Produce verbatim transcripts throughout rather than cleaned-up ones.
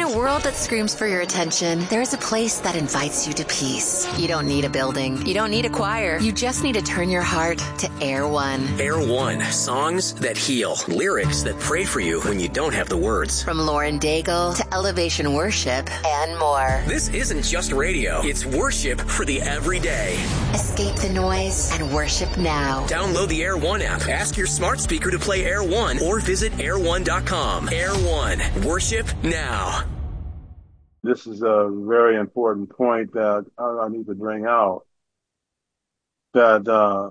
a world that screams for your attention, there is a place that invites you to peace. You don't need a building. You don't need a choir. You just need to turn your heart to Air One. Air One. Songs that heal. Lyrics that pray for you when you don't have the words. From Lauren Daigle to Elevation Worship and more. This isn't just radio. It's worship for the everyday. Escape the noise and worship now. Download the Air One app. Ask your smart speaker to play Air One or visit air one dot com. Air One. Worship now. This is a very important point that I need to bring out. That, uh,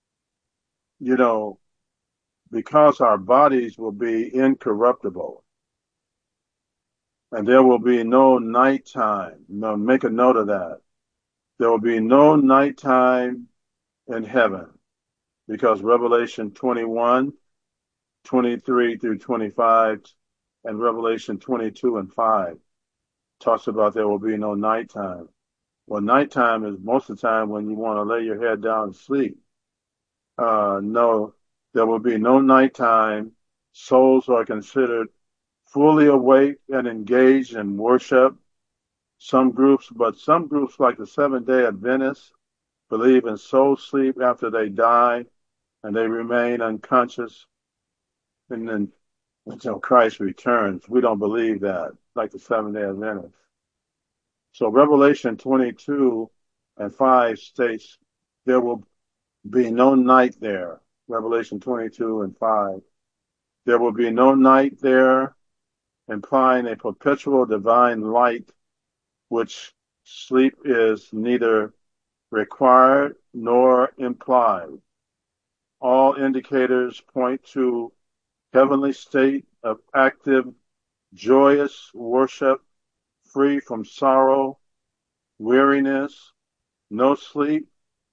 you know, because our bodies will be incorruptible and there will be no nighttime. No, make a note of that. There will be no nighttime in heaven because Revelation twenty-one, twenty-three through twenty-five and Revelation twenty-two and five talks about there will be no nighttime. Well, nighttime is most of the time when you want to lay your head down and sleep. Uh, no, there will be no nighttime. Souls are considered fully awake and engaged in worship. Some groups, but some groups like the Seventh-day Adventists believe in soul sleep after they die and they remain unconscious and then until Christ returns. We don't believe that, like the Seventh-day Adventists. So Revelation twenty-two and five states there will be no night there. Revelation twenty-two and five. There will be no night there, implying a perpetual divine light, which sleep is neither required nor implied. All indicators point to heavenly state of active, joyous worship, free from sorrow, weariness, no sleep,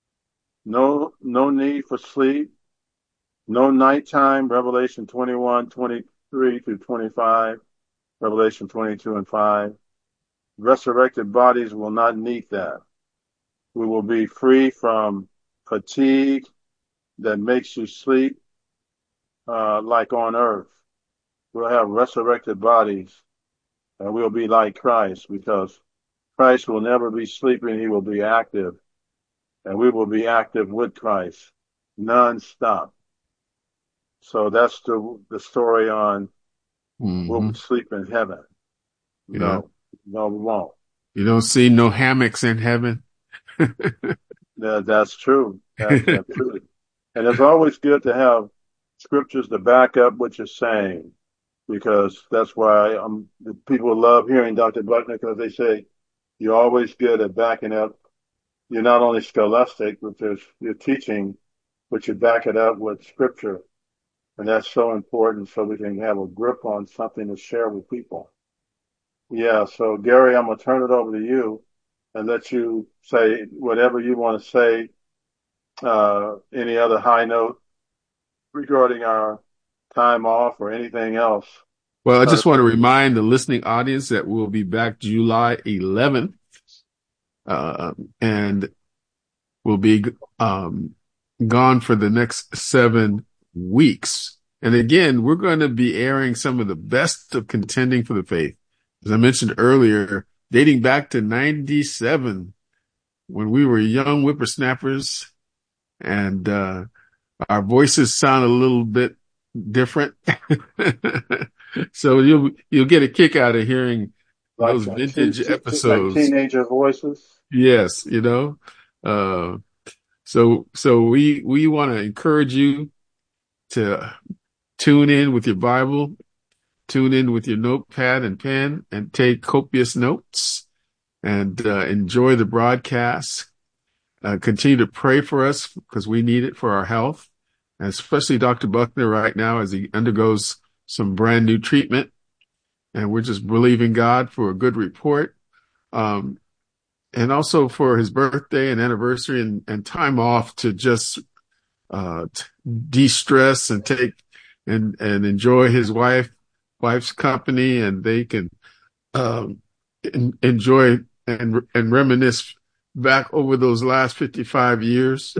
no no need for sleep, no nighttime, Revelation twenty-one, twenty-three through twenty-five, Revelation twenty-two and five. Resurrected bodies will not need that. We will be free from fatigue that makes you sleep uh, like on earth. We'll have resurrected bodies and we'll be like Christ because Christ will never be sleeping. He will be active and we will be active with Christ non-stop. So that's the the story on mm-hmm. We'll sleep in heaven. You no, know, no, we won't. You don't see no hammocks in heaven. Yeah, that's true. That's, that's true. And it's always good to have scriptures to back up what you're saying, because that's why um, people love hearing Doctor Buckner, because they say you're always good at backing up. You're not only scholastic with your, your teaching, but you back it up with scripture. And that's so important so we can have a grip on something to share with people. Yeah, so Gary, I'm going to turn it over to you and let you say whatever you want to say. Uh, any other high note regarding our time off or anything else? Well, I just want to remind the listening audience that we'll be back July eleventh, uh, and we'll be um, gone for the next seven weeks. And again, we're going to be airing some of the best of Contending for the Faith. As I mentioned earlier, dating back to ninety-seven, when we were young whippersnappers, and uh, our voices sound a little bit different. So you'll you'll get a kick out of hearing like those vintage t- t- episodes. Like teenager voices. Yes, you know. Uh, so so we we want to encourage you to tune in with your Bible, tune in with your notepad and pen, and take copious notes, and uh, enjoy the broadcast. Uh, continue to pray for us because we need it for our health, and especially Doctor Buckner right now as he undergoes some brand new treatment. And we're just believing God for a good report. Um, and also for his birthday and anniversary and, and time off to just, uh, t- de-stress and take and, and enjoy his wife, wife's company, and they can, um, en- enjoy and, and reminisce back over those last fifty-five years.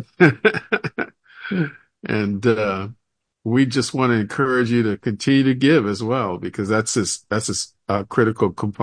And, uh, we just want to encourage you to continue to give as well, because that's a, that's a, a critical component.